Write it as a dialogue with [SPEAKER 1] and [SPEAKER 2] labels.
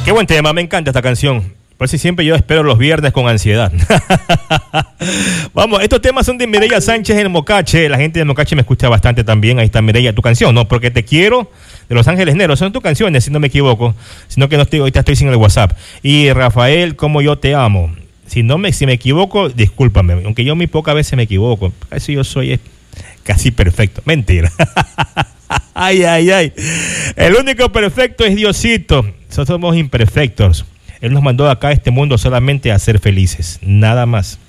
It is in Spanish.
[SPEAKER 1] Qué buen tema, me encanta esta canción. Por eso siempre yo espero los viernes con ansiedad. Vamos, estos temas son de Mireya Sánchez en Mocache. La gente de Mocache me escucha bastante también. Ahí está Mireya, tu canción, ¿no? Porque te quiero, de Los Ángeles Negros. Son tus canciones, si no me equivoco. Sino que no estoy, ahorita estoy sin el WhatsApp. Y Rafael, como yo te amo. Si me equivoco, discúlpame. Aunque yo muy pocas veces me equivoco. Eso yo soy casi perfecto. Mentira. Ay, ay, ay. El único perfecto es Diosito. Nosotros somos imperfectos. Él nos mandó acá a este mundo solamente a ser felices. Nada más.